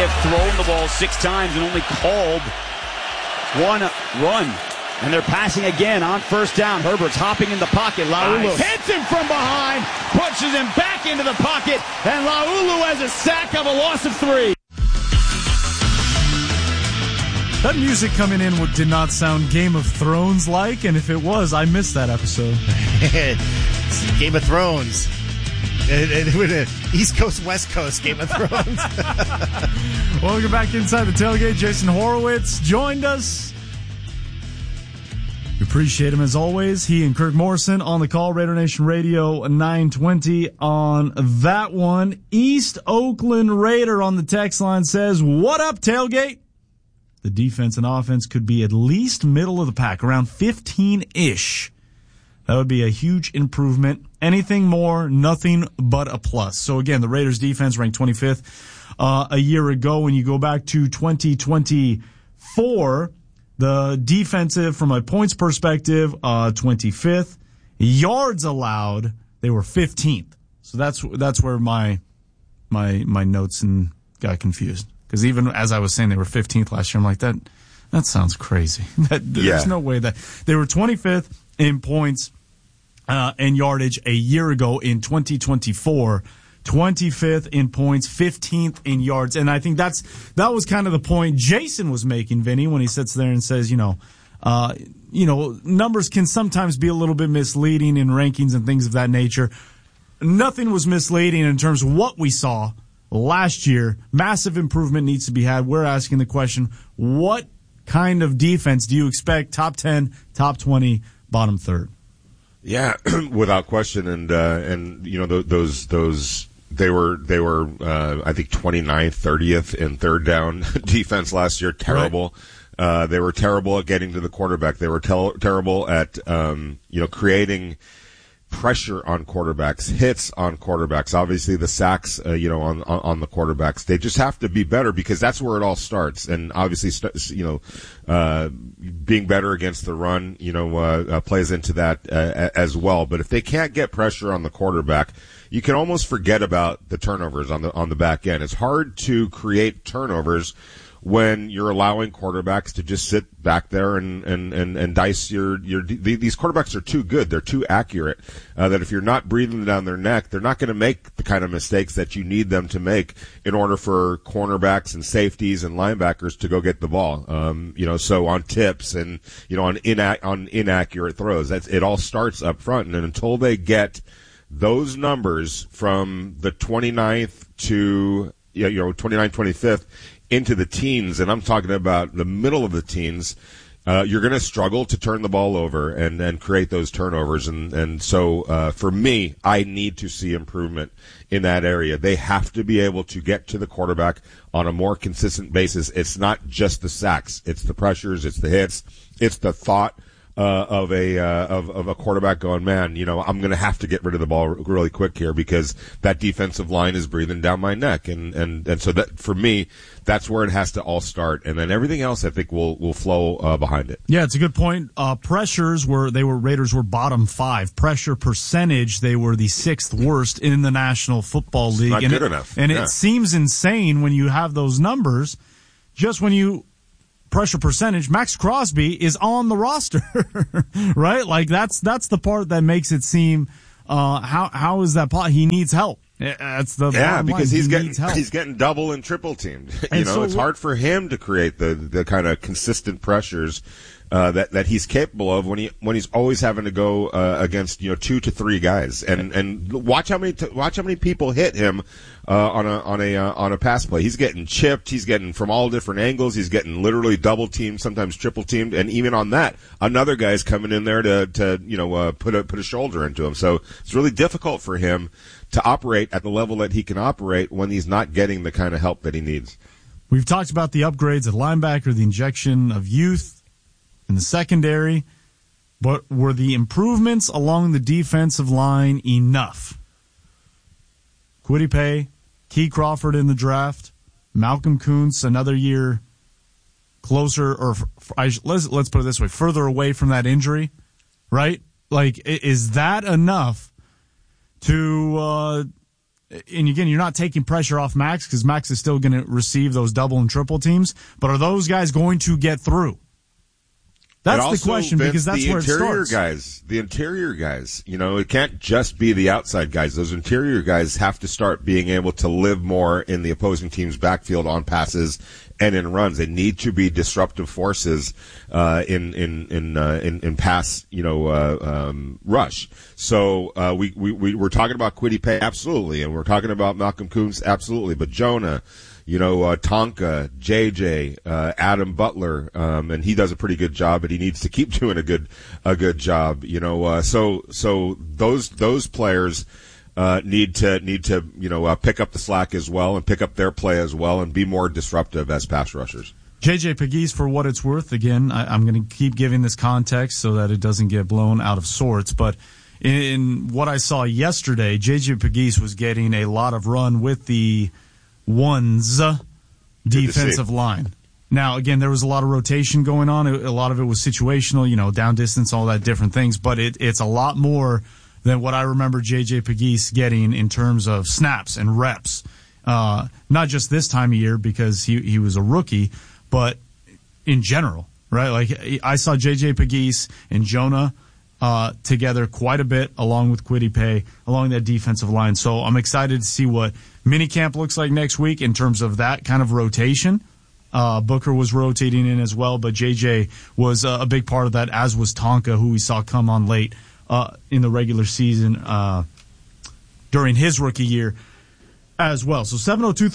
have thrown the ball 6 times and only called 1 run. And they're passing again on first down. Herbert's hopping in the pocket. Laulu hits him from behind, pushes him back into the pocket, and Laulu has a sack of a loss of 3. That music coming in did not sound Game of Thrones-like, and if it was, I missed that episode. It's Game of Thrones. East Coast, West Coast Game of Thrones. Welcome back inside the tailgate. Jason Horowitz joined us. We appreciate him as always. He and Kirk Morrison on the call. Raider Nation Radio 920 on that one. East Oakland Raider on the text line says, "What up, tailgate?" The defense and offense could be at least middle of the pack, around 15-ish. That would be a huge improvement. Anything more, nothing but a plus. So again, the Raiders defense ranked 25th a year ago. When you go back to 2024, the defensive, from a points perspective, 25th. Yards allowed, they were 15th. So that's where my notes got confused. Because even as I was saying they were 15th last year, I'm like, that sounds crazy. There's no way that they were 25th in points and yardage a year ago in 2024. 25th in points, 15th in yards. And I think that was kind of the point Jason was making, Vinny, when he sits there and says, numbers can sometimes be a little bit misleading in rankings and things of that nature. Nothing was misleading in terms of what we saw last year. Massive improvement needs to be had. We're asking the question, what kind of defense do you expect? Top 10, top 20, bottom third? Yeah, without question. And those they were I think 29th, 30th in third down defense last year. Terrible. Right. They were terrible at getting to the quarterback. They were terrible at creating pressure on quarterbacks, hits on quarterbacks, obviously the sacks, on the quarterbacks. They just have to be better, because that's where it all starts. And obviously, being better against the run, plays into that as well. But if they can't get pressure on the quarterback, you can almost forget about the turnovers on the back end. It's hard to create turnovers when you're allowing quarterbacks to just sit back there and dice these quarterbacks are too good. They're too accurate, that if you're not breathing down their neck, they're not going to make the kind of mistakes that you need them to make in order for cornerbacks and safeties and linebackers to go get the ball. So on tips and, on inaccurate throws, it all starts up front. And until they get those numbers from the 29th to, 29th, 25th, into the teens, and I'm talking about the middle of the teens, you're going to struggle to turn the ball over and create those turnovers. And so for me, I need to see improvement in that area. They have to be able to get to the quarterback on a more consistent basis. It's not just the sacks. It's the pressures. It's the hits. It's the thought of a quarterback going, man, I'm going to have to get rid of the ball really quick here, because that defensive line is breathing down my neck. And so that, for me, that's where it has to all start. And then everything else, I think, will flow behind it. Yeah, it's a good point. Raiders were bottom 5. Pressure percentage, they were the 6th worst in the National Football League. Not good enough. And it seems insane when you have those numbers. Just when you pressure percentage, Max Crosby is on the roster, right? Like that's the part that makes it seem, how is that part? He needs help. That's the because he's getting double and triple teamed. It's hard for him to create the kind of consistent pressures that he's capable of when he's always having to go against 2 to 3 guys. And watch how many people hit him on a pass play. He's getting chipped. He's getting from all different angles. He's getting literally double teamed, sometimes triple teamed, and even on that, another guy's coming in there to put a shoulder into him. So it's really difficult for him to operate at the level that he can operate when he's not getting the kind of help that he needs. We've talked about the upgrades at linebacker, the injection of youth in the secondary, but were the improvements along the defensive line enough? Kwity Paye, Key Crawford in the draft, Malcolm Kuntz another year closer, or let's put it this way, further away from that injury, right? Like, is that enough to and again, you're not taking pressure off Max because Max is still going to receive those double and triple teams, but are those guys going to get through? That's the question, Vince, because that's where it starts. The interior guys, it can't just be the outside guys. Those interior guys have to start being able to live more in the opposing team's backfield on passes and in runs. They need to be disruptive forces in pass, rush. So we're talking about Kwity Paye, absolutely, and we're talking about Malcolm Koonce, absolutely, but Jonah, Tonka, JJ, Adam Butler, and he does a pretty good job, but he needs to keep doing a good job, so those players, need to pick up the slack as well and pick up their play as well and be more disruptive as pass rushers. JJ Pegues, for what it's worth, again, I'm going to keep giving this context so that it doesn't get blown out of sorts, but in what I saw yesterday, JJ Pegues was getting a lot of run with the one's defensive line. Now, again, there was a lot of rotation going on. A lot of it was situational, down distance, all that different things, but it's a lot more than what I remember J.J. Pegues getting in terms of snaps and reps. Not just this time of year because he was a rookie, but in general, right? Like, I saw J.J. Pegues and Jonah together quite a bit, along with Kwity Paye, along that defensive line. So I'm excited to see what minicamp looks like next week in terms of that kind of rotation. Booker was rotating in as well, but JJ was a big part of that, as was Tonka, who we saw come on late in the regular season during his rookie year as well. So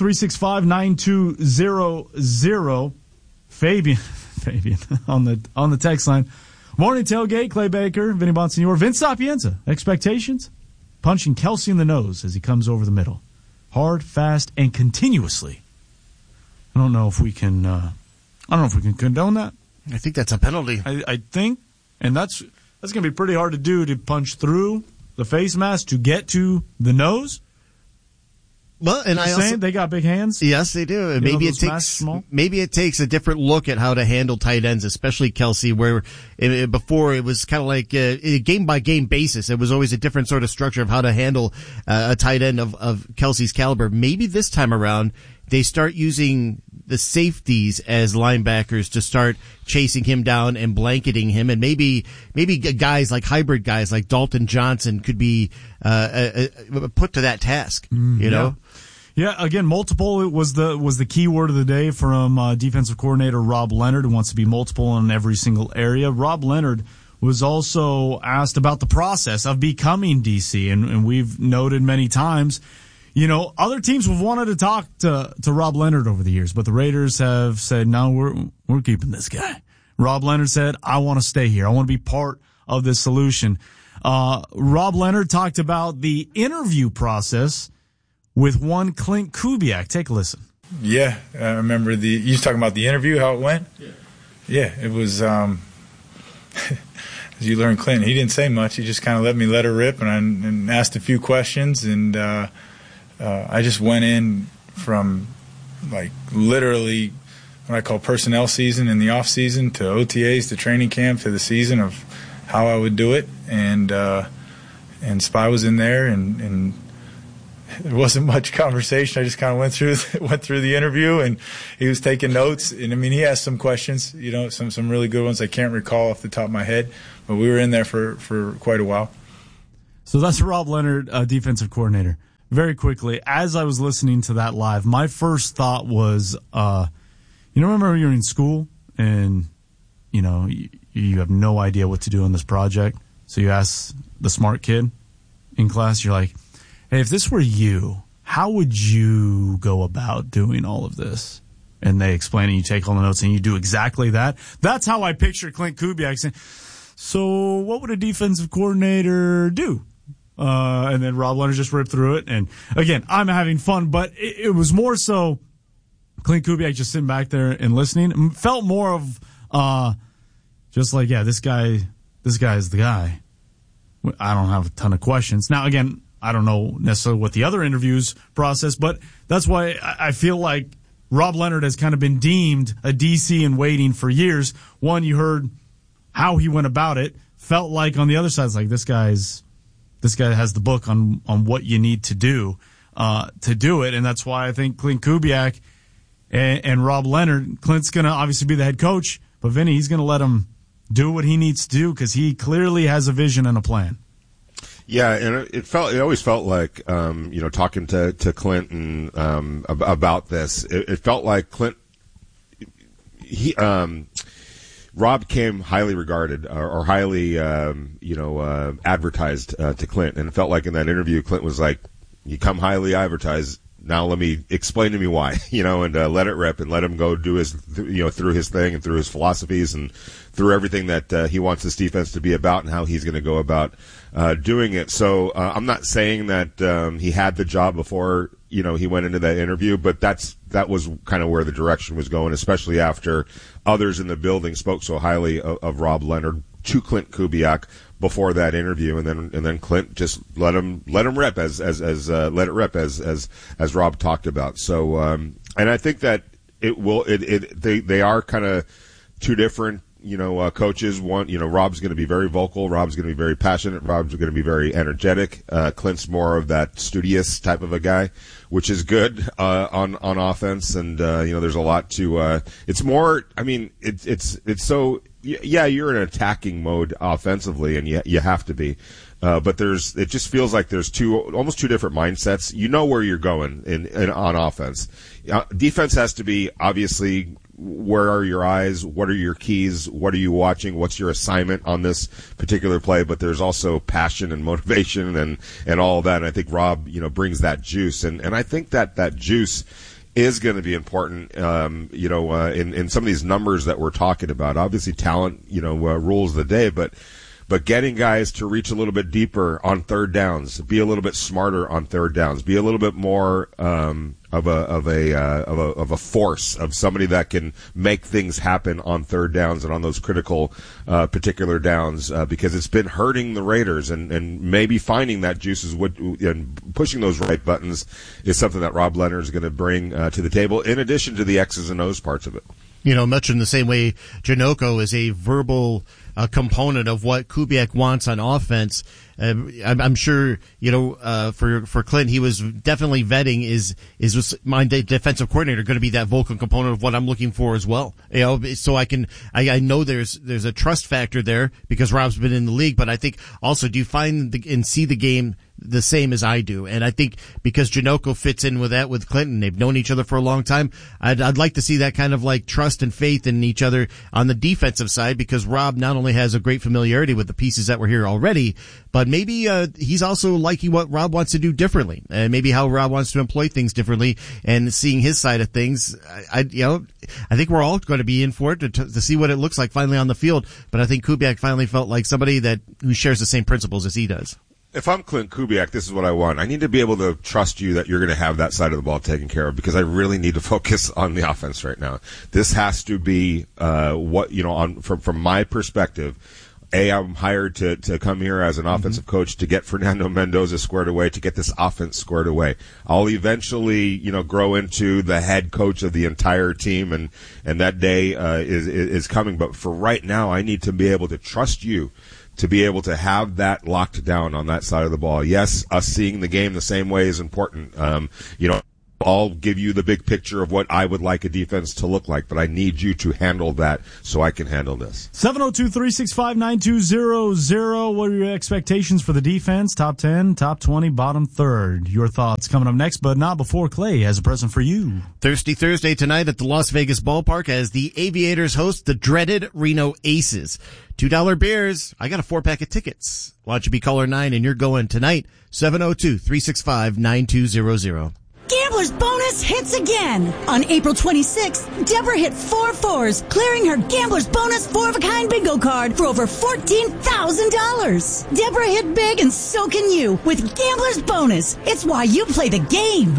702-365-9200. Fabian on the text line. Morning tailgate, Clay Baker, Vinny Bonsignore, Vince Sapienza. Expectations? Punching Kelsey in the nose as he comes over the middle. Hard, fast, and continuously. I don't know if we can condone that. I think that's a penalty. I think, and that's going to be pretty hard to do, to punch through the face mask to get to the nose. Well, and I also, they got big hands. Yes, they do. Maybe it takes a different look at how to handle tight ends, especially Kelsey, where before it was kind of like a game by game basis. It was always a different sort of structure of how to handle a tight end of Kelsey's caliber. Maybe this time around they start using the safeties as linebackers to start chasing him down and blanketing him, and maybe guys like hybrid guys like Dalton Johnson could be put to that task. You know. Yeah, again, multiple was the key word of the day from defensive coordinator Rob Leonard, who wants to be multiple in every single area. Rob Leonard was also asked about the process of becoming DC, and we've noted many times, other teams have wanted to talk to Rob Leonard over the years, but the Raiders have said, no, we're keeping this guy. Rob Leonard said, I want to stay here. I want to be part of this solution. Rob Leonard talked about the interview process with one Clint Kubiak. Take a listen. Yeah, I remember you was talking about the interview, how it went? Yeah, it was, as you learn Clint, he didn't say much. He just kind of let her rip, and asked a few questions, and I just went in from, like, literally what I call personnel season in the off season to OTAs to training camp to the season of how I would do it, and Spy was in there, and there wasn't much conversation. I just kind of went through the interview, and he was taking notes. And I mean, he asked some questions, some really good ones I can't recall off the top of my head, but we were in there for quite a while. So that's Rob Leonard, defensive coordinator. Very quickly, as I was listening to that live, my first thought was, remember when you're in school and, you have no idea what to do on this project. So you ask the smart kid in class, you're like, hey, if this were you, how would you go about doing all of this? And they explain, and you take all the notes, and you do exactly that. That's how I picture Clint Kubiak saying, so what would a defensive coordinator do? And then Rob Leonard just ripped through it. And again, I'm having fun, but it was more so Clint Kubiak just sitting back there and listening. It felt more of just like, yeah, this guy is the guy. I don't have a ton of questions. Now, again, I don't know necessarily what the other interviews process, but that's why I feel like Rob Leonard has kind of been deemed a DC in waiting for years. One, you heard how he went about it. Felt like on the other side, it's like this guy has the book on what you need to do. to do it. And that's why I think Clint Kubiak and Rob Leonard, Clint's going to obviously be the head coach, but Vinny, he's going to let him do what he needs to do because he clearly has a vision and a plan. Yeah, and it always felt like, talking to Clint and, about this, it felt like Clint, Rob came highly regarded or highly, advertised to Clint, and it felt like in that interview, Clint was like, "You come highly advertised. Now let me explain to me why," and let it rip and let him go do his, through his thing and through his philosophies and through everything that he wants this defense to be about and how he's going to go about doing it. So I'm not saying that he had the job before he went into that interview, but that was kind of where the direction was going, especially after others in the building spoke so highly of Rob Leonard to Clint Kubiak before that interview, and then Clint just let him rip as let it rip as Rob talked about. So and I think that they are kind of two different coaches. One, Rob's going to be very vocal. Rob's going to be very passionate. Rob's going to be very energetic. Clint's more of that studious type of a guy, which is good on offense. And there's a lot to. It's more. I mean, it's so. Yeah, you're in attacking mode offensively, and you have to be. But it just feels like there's almost two different mindsets. You know where you're going on offense. Defense has to be obviously. Where are your eyes? What are your keys? What are you watching? What's your assignment on this particular play? But there's also passion and motivation and all of that. And I think Rob, brings that juice. And I think that juice is going to be important, in some of these numbers that we're talking about. Obviously talent, rules the day, but getting guys to reach a little bit deeper on third downs, be a little bit smarter on third downs, be a little bit more, of a force of somebody that can make things happen on third downs and on those critical particular downs, because it's been hurting the Raiders, and maybe finding that juice is and pushing those right buttons is something that Rob Leonard is going to bring to the table, in addition to the X's and O's parts of it. Much in the same way Janocko is a verbal component of what Kubiak wants on offense. I'm sure, for Clint, he was definitely vetting is my defensive coordinator going to be that vocal component of what I'm looking for as well. So I know there's a trust factor there because Rob's been in the league, but I think also, do you find and see the game the same as I do? And I think because Janocko fits in with that with Clinton, they've known each other for a long time. I'd like to see that kind of like trust and faith in each other on the defensive side, because Rob not only has a great familiarity with the pieces that were here already, but maybe he's also liking what Rob wants to do differently, and maybe how Rob wants to employ things differently, and seeing his side of things. I think we're all going to be in for it to see what it looks like finally on the field. But I think Kubiak finally felt like somebody who shares the same principles as he does. If I'm Clint Kubiak, this is what I want. I need to be able to trust you that you're going to have that side of the ball taken care of, because I really need to focus on the offense right now. This has to be from my perspective. I'm hired to come here as an offensive coach to get Fernando Mendoza squared away, to get this offense squared away. I'll eventually, grow into the head coach of the entire team, and that day is coming. But for right now, I need to be able to trust you to be able to have that locked down on that side of the ball. Yes, us seeing the game the same way is important. I'll give you the big picture of what I would like a defense to look like, but I need you to handle that so I can handle this. 702-365-9200. What are your expectations for the defense? Top 10, top 20, bottom third. Your thoughts coming up next, but not before Clay has a present for you. Thirsty Thursday tonight at the Las Vegas ballpark as the Aviators host the dreaded Reno Aces. $2 beers. I got a 4-pack of tickets. Why don't you be caller 9 and you're going tonight, 702-365-9200. Gambler's Bonus hits again. On April 26th, Deborah hit 4 fours, clearing her Gambler's Bonus 4-of-a-kind bingo card for over $14,000. Deborah hit big, and so can you with Gambler's Bonus. It's why you play the game.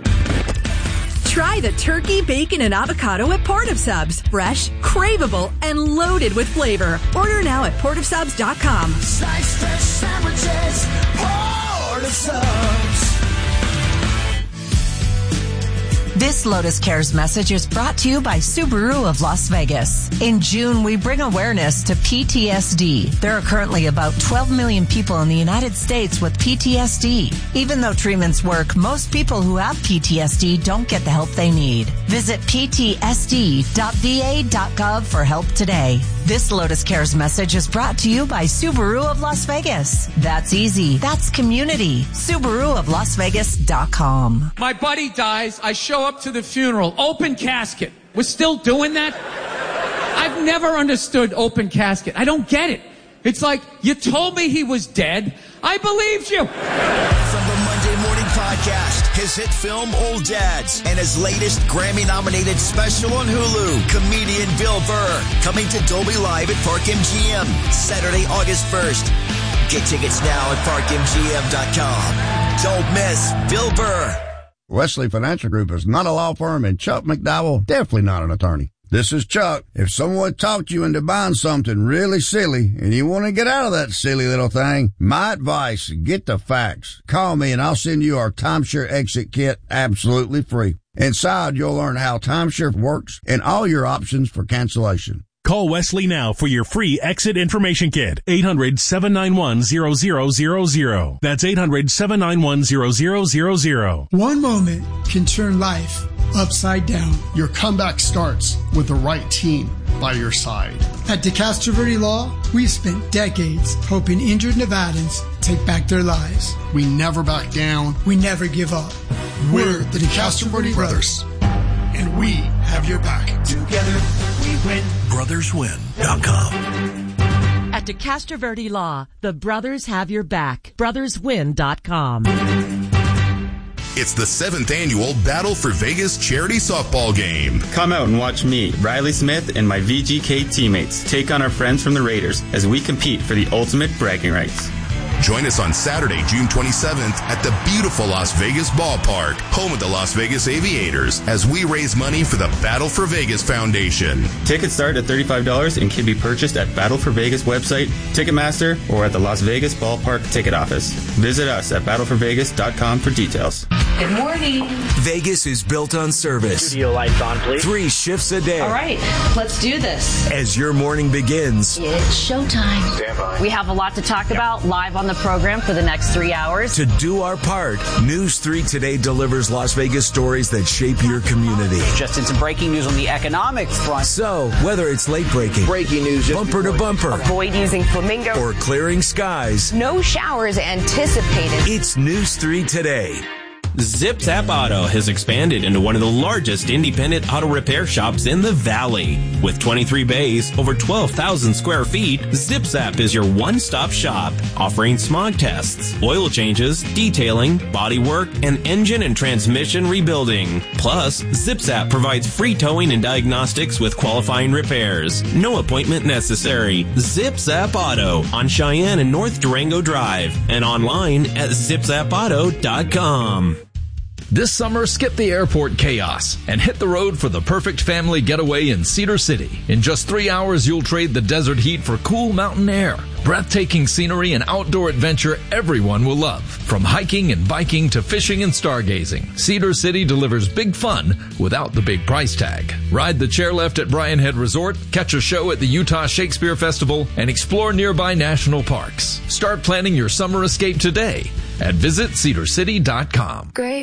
Try the turkey, bacon, and avocado at Port of Subs. Fresh, craveable, and loaded with flavor. Order now at portofsubs.com. Sliced fresh sandwiches, Port of Subs. This Lotus Cares message is brought to you by Subaru of Las Vegas. In June, we bring awareness to PTSD. There are currently about 12 million people in the United States with PTSD. Even though treatments work, most people who have PTSD don't get the help they need. Visit ptsd.va.gov for help today. This Lotus Cares message is brought to you by Subaru of Las Vegas. That's easy. That's community. SubaruofLasVegas.com. My buddy dies. I show up to the funeral. Open casket. We're still doing that? I've never understood open casket. I don't get it. It's like, you told me he was dead. I believed you. From the Monday Morning Podcast, his hit film Old Dads, and his latest Grammy-nominated special on Hulu, comedian Bill Burr, coming to Dolby Live at Park MGM, Saturday, August 1st. Get tickets now at parkmgm.com. Don't miss Bill Burr. Wesley Financial Group is not a law firm, and Chuck McDowell definitely not an attorney. This is Chuck. If someone talked you into buying something really silly and you want to get out of that silly little thing, my advice, get the facts. Call me and I'll send you our timeshare exit kit absolutely free. Inside, you'll learn how timeshare works and all your options for cancellation. Call Wesley now for your free exit information kit. 800-791-0000. That's 800-791-0000. One moment can turn life upside down. Your comeback starts with the right team by your side. At DeCastro Verde Law, we've spent decades helping injured Nevadans take back their lives. We never back down. We never give up. We're the DeCastro Verde Brothers, and we have your back. Together, we win. BrothersWin.com. At DeCastro Verde Law, the brothers have your back. BrothersWin.com. It's the 7th annual Battle for Vegas charity softball game. Come out and watch me, Riley Smith, and my VGK teammates take on our friends from the Raiders as we compete for the ultimate bragging rights. Join us on Saturday, June 27th at the beautiful Las Vegas Ballpark, home of the Las Vegas Aviators, as we raise money for the Battle for Vegas Foundation. Tickets start at $35 and can be purchased at Battle for Vegas website, Ticketmaster, or at the Las Vegas Ballpark ticket office. Visit us at battleforvegas.com for details. Good morning. Vegas is built on service. Studio lights on, please. 3 shifts a day. All right, let's do this. As your morning begins, it's showtime. Stand by. We have a lot to talk about live on the program for the next 3 hours. To do our part, News 3 Today delivers Las Vegas stories that shape your community. Just in some breaking news on the economic front. So, whether it's late breaking news, bumper to bumper, avoid using flamingo, or clearing skies, no showers anticipated. It's News 3 Today. ZipZap Auto has expanded into one of the largest independent auto repair shops in the Valley. With 23 bays, over 12,000 square feet, ZipZap is your one-stop shop, offering smog tests, oil changes, detailing, body work, and engine and transmission rebuilding. Plus, ZipZap provides free towing and diagnostics with qualifying repairs. No appointment necessary. ZipZap Auto on Cheyenne and North Durango Drive and online at zipzapauto.com. This summer, skip the airport chaos and hit the road for the perfect family getaway in Cedar City. In just 3 hours, you'll trade the desert heat for cool mountain air, breathtaking scenery, and outdoor adventure everyone will love. From hiking and biking to fishing and stargazing, Cedar City delivers big fun without the big price tag. Ride the chairlift at Bryan Head Resort, catch a show at the Utah Shakespeare Festival, and explore nearby national parks. Start planning your summer escape today at visitcedarcity.com. Great